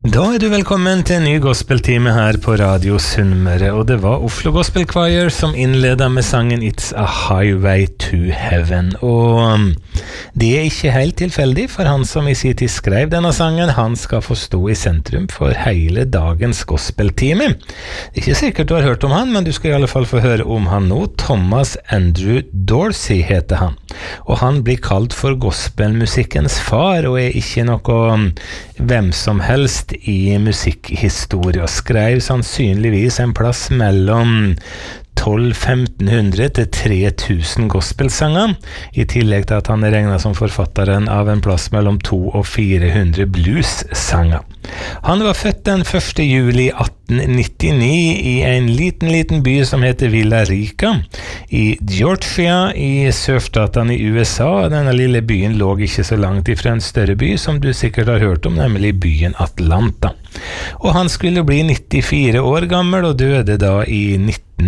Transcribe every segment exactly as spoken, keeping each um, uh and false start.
Da er du velkommen til en ny gospeltime her på Radio Sunnmøre, og det var Oslo Gospel Choir som innledet med sangen It's a Highway to Heaven. Og um, det er ikke helt tilfeldig, for han som i sin tid skrev denne sangen, han skal få stå i sentrum for hele dagens gospeltime. Det er ikke sikkert du har hørt om han, men du skal i alle fall få høre om han nå. Thomas Andrew Dorsey heter han, og han blir kalt for gospelmusikkens far, og er ikke noe um, hvem som helst i musikkhistorie, og skrev sannsynligvis en plass mellom tolv femten hundre til tre tusen gospelsanger, i tillegg til at han er regnet som forfatteren av en plass mellom to og fire hundre blues-sanger. Han var født den første juli atten nittini i en liten, liten by som heter Villa Rica i Georgia i sørstatene i U S A. Denne lille byen lå ikke så langt ifra en større by som du sikkert har hørt om, nemlig byen Atlanta. Og han skulle bli nittifire år gammel og døde da i nitten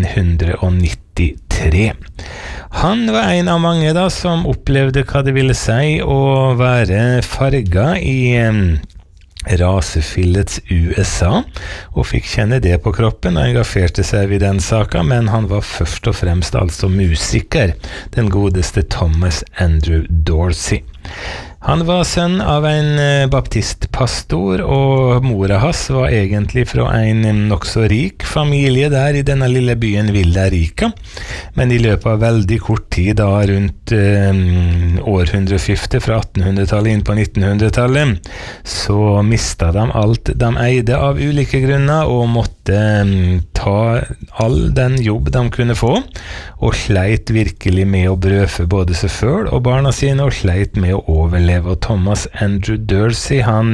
nittitre. Han var en av mange da som opplevde hva det ville si å være farga i um, rasefillets U S A, og fikk kjenne det på kroppen og engasjerte seg i den saka, men han var først og fremst altså musiker, den godeste Thomas Andrew Dorsey. Han var sønn av en baptistpastor, og mora hans var egentlig fra en nok så rik familie der i denne lille byen Villa Rica, men i løpet av veldig kort tid da rundt um, århundreskiftet fra attenhundretallet inn på nittenhundretallet, så mistet de alt de eide av ulike grunner og måtte um, ta all den jobb de kunne få, og sleit virkelig med å brødfø både seg selv og barna sine, og sleit med å overleve. Og Thomas Andrew Dorsey, han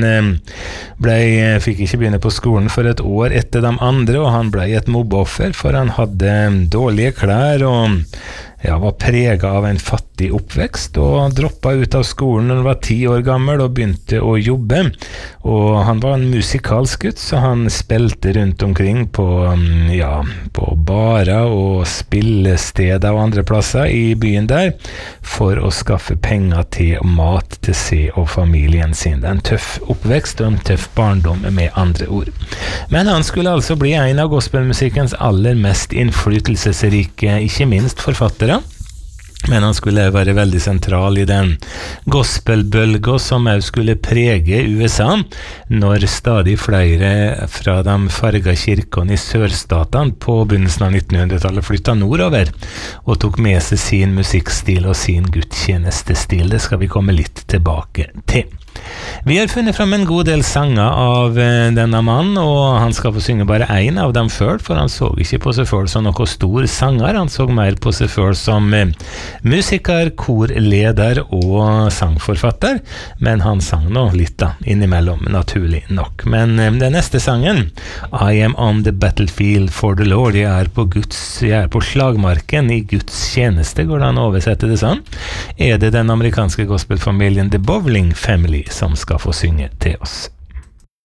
ble, fikk ikke begynne på skolen for et år etter de andre, og han ble et mobbeoffer, for han hadde dårlige klær og ja, var preget av en fattig oppvekst, og droppet ut av skolen når han var ti år gammel og begynte å jobbe. Og han var en musikalsk gutt, så han spilte rundt omkring på, ja, på barer og spillesteder og andre plasser i byen der, for å skaffe penger til mat til seg og familien sin. Det er en tøff oppvekst og en tøff barndom med andre ord. Men han skulle altså bli en av gospelmusikkens aller mest innflytelsesrike, ikke minst forfattere. Men han skulle være veldig sentral i den gospelbølgen som også skulle prege U S A, når stadig flere fra de farga kirkene i sørstatene på begynnelsen av nittenhundretallet flyttet nordover, og tok med seg sin musikkstil og sin gudstjenestestil. Det skal vi komme litt tilbake til. Vi har funnet frem en god del sanger av eh, denne mannen, og han skal få synge bare en av dem selv, for han så ikke på seg selv som noen stor sanger. Han så mer på seg selv som eh, musiker, korleder og sangforfatter, men han sang nå litt da, innimellom, naturlig nok. Men eh, den neste sangen, I am on the battlefield for the Lord, jeg er på, Guds, jeg er på slagmarken i Guds tjeneste, går det an å oversette det sånn, er det den amerikanske gospelfamilien The Bowling Family som skal få synge til oss.